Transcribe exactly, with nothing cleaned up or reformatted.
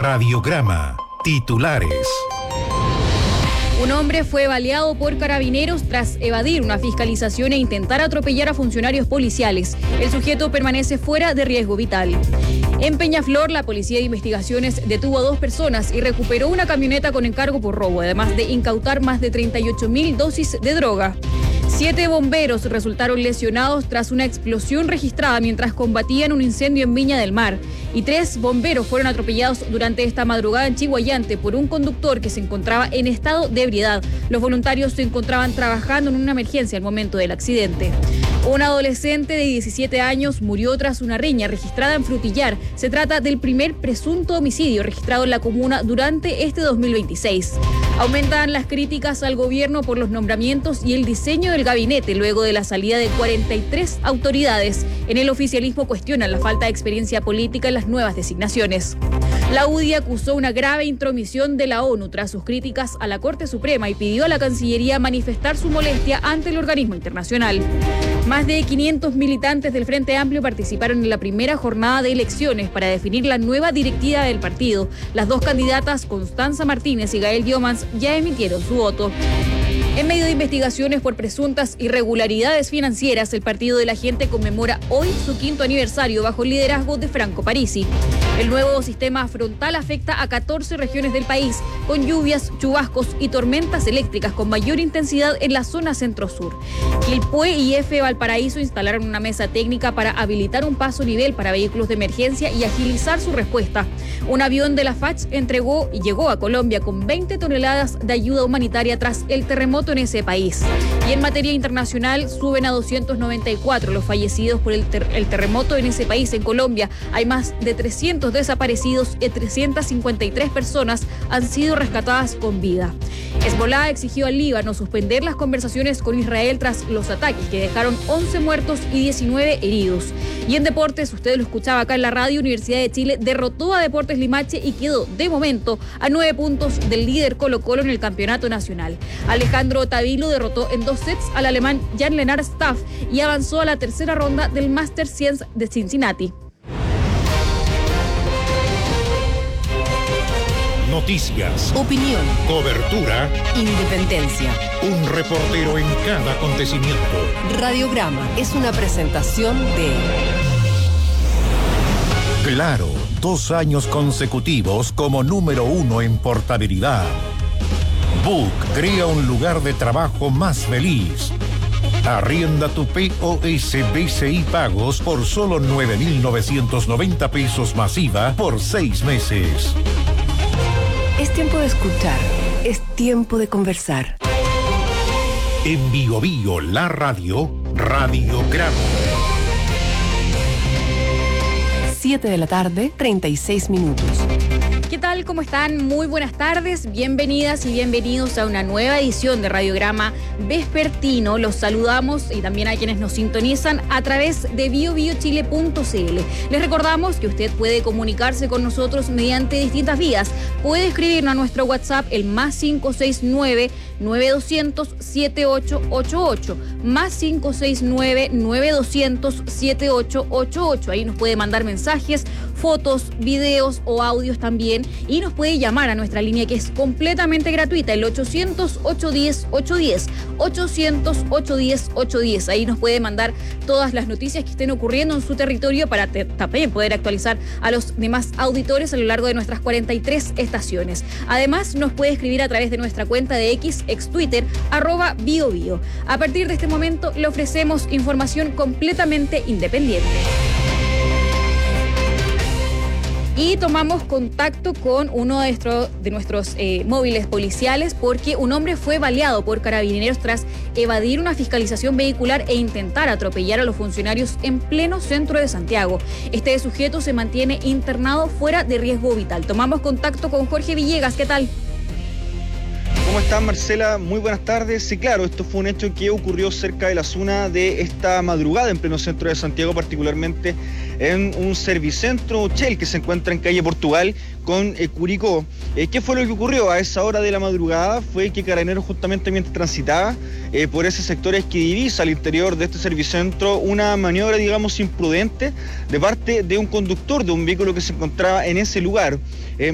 Radiograma. Titulares. Un hombre fue baleado por carabineros tras evadir una fiscalización e intentar atropellar a funcionarios policiales. El sujeto permanece fuera de riesgo vital. En Peñaflor, la Policía de Investigaciones detuvo a dos personas y recuperó una camioneta con encargo por robo, además de incautar más de treinta y ocho mil dosis de droga. Siete bomberos resultaron lesionados tras una explosión registrada mientras combatían un incendio en Viña del Mar. Y tres bomberos fueron atropellados durante esta madrugada en Chiguayante por un conductor que se encontraba en estado de ebriedad. Los voluntarios se encontraban trabajando en una emergencia al momento del accidente. Un adolescente de diecisiete años murió tras una riña registrada en Frutillar. Se trata del primer presunto homicidio registrado en la comuna durante este dos mil veintiséis. Aumentan las críticas al gobierno por los nombramientos y el diseño del gabinete luego de la salida de cuarenta y tres autoridades. En el oficialismo cuestionan la falta de experiencia política en las nuevas designaciones. La U D I acusó una grave intromisión de la ONU tras sus críticas a la Corte Suprema y pidió a la Cancillería manifestar su molestia ante el organismo internacional. Más de quinientos militantes del Frente Amplio participaron en la primera jornada de elecciones para definir la nueva directiva del partido. Las dos candidatas, Constanza Martínez y Gael Diomans, ya emitieron su voto. En medio de investigaciones por presuntas irregularidades financieras, el Partido de la Gente conmemora hoy su quinto aniversario bajo el liderazgo de Franco Parisi. El nuevo sistema frontal afecta a catorce regiones del país, con lluvias, chubascos y tormentas eléctricas con mayor intensidad en la zona centro-sur. Quilpué y F. Valparaíso instalaron una mesa técnica para habilitar un paso nivel para vehículos de emergencia y agilizar su respuesta. Un avión de la F A C H entregó y llegó a Colombia con veinte toneladas de ayuda humanitaria tras el terremoto en ese país. Y en materia internacional, suben a doscientos noventa y cuatro los fallecidos por el, ter- el terremoto en ese país. En Colombia hay más de trescientos desaparecidos y trescientas cincuenta y tres personas han sido rescatadas con vida. Hezbolá exigió al Líbano suspender las conversaciones con Israel tras los ataques que dejaron once muertos y diecinueve heridos. Y en deportes, usted lo escuchaba acá en la radio, Universidad de Chile derrotó a Deportes Limache y quedó de momento a nueve puntos del líder Colo-Colo en el campeonato nacional. Alejandro Tavilo derrotó en dos sets al alemán Jan-Lennard Staff y avanzó a la tercera ronda del Masters cien de Cincinnati. Noticias, opinión, cobertura, independencia. Un reportero en cada acontecimiento. Radiograma es una presentación de Claro, dos años consecutivos como número uno en portabilidad. Book crea un lugar de trabajo más feliz. Arrienda tu P O S B C I Pagos por solo nueve mil novecientos noventa pesos masiva por seis meses. Es tiempo de escuchar, es tiempo de conversar. En Bio Bio, la radio, Radiograma. siete de la tarde, treinta y seis minutos. ¿Qué tal? ¿Cómo están? Muy buenas tardes, bienvenidas y bienvenidos a una nueva edición de Radiograma Vespertino. Los saludamos y también a quienes nos sintonizan a través de bio bio chile punto c l. Les recordamos que usted puede comunicarse con nosotros mediante distintas vías. Puede escribirnos a nuestro WhatsApp, el más cinco seis nueve, nueve dos cero cero, siete ocho ocho ocho, más cinco seis nueve, nueve dos cero cero, siete ocho ocho ocho. Ahí nos puede mandar mensajes, fotos, videos o audios también, y nos puede llamar a nuestra línea que es completamente gratuita, el ochocientos, ochocientos diez, ochocientos diez, ochocientos, ochocientos diez, ochocientos diez. Ahí nos puede mandar todas las noticias que estén ocurriendo en su territorio para te, también poder actualizar a los demás auditores a lo largo de nuestras cuarenta y tres estaciones. Además, nos puede escribir a través de nuestra cuenta de X, ex Twitter, arroba Bio Bio. A partir de este momento le ofrecemos información completamente independiente. Y tomamos contacto con uno de, nuestro, de nuestros eh, móviles policiales porque un hombre fue baleado por carabineros tras evadir una fiscalización vehicular e intentar atropellar a los funcionarios en pleno centro de Santiago. Este sujeto se mantiene internado fuera de riesgo vital. Tomamos contacto con Jorge Villegas. ¿Qué tal? ¿Cómo estás, Marcela? Muy buenas tardes. Sí, claro, esto fue un hecho que ocurrió cerca de la zona de esta madrugada en pleno centro de Santiago, particularmente en un servicentro Shell que se encuentra en calle Portugal con eh, Curicó. Eh, ¿Qué fue lo que ocurrió? A esa hora de la madrugada fue que Carabineros, justamente mientras transitaba eh, por ese sector esquidivisa al interior de este servicentro, una maniobra, digamos, imprudente de parte de un conductor de un vehículo que se encontraba en ese lugar. Eh,